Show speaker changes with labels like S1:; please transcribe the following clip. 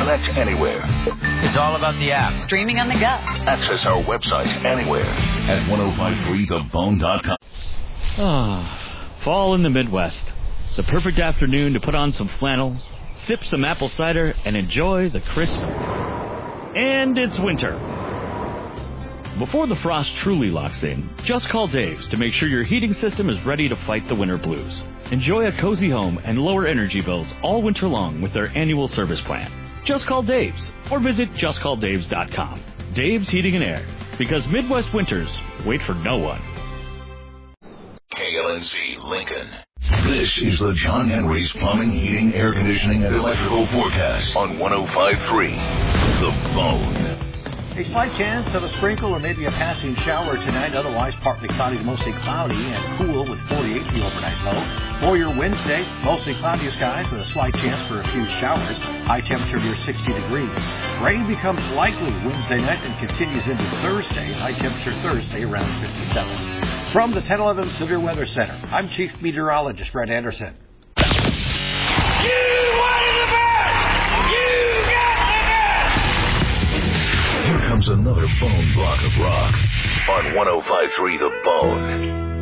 S1: Connect anywhere.
S2: It's all about the app.
S3: Streaming on the go.
S1: Access our website anywhere at 1053thebone.com.
S4: Fall in the Midwest. The perfect afternoon to put on some flannel, sip some apple cider, and enjoy the crisp. And it's winter. Before the frost truly locks in, just call Dave's to make sure your heating system is ready to fight the winter blues. Enjoy a cozy home and lower energy bills all winter long with their annual service plan. Just call Dave's or visit justcalldaves.com. Dave's Heating and Air, because Midwest winters wait for no one.
S1: KLNC Lincoln. This is the John Henry's Plumbing, Heating, Air Conditioning, and Electrical Forecast on 105.3 The Bone.
S5: A slight chance of a sprinkle or maybe a passing shower tonight. Otherwise, partly cloudy to mostly cloudy and cool with 48 the overnight low. For your Wednesday, mostly cloudy skies with a slight chance for a few showers. High temperature near 60 degrees. Rain becomes likely Wednesday night and continues into Thursday. High temperature Thursday around 57. From the 1011 Severe Weather Center, I'm Chief Meteorologist Brett Anderson.
S1: Here comes another bone block of rock on 105.3 The Bone.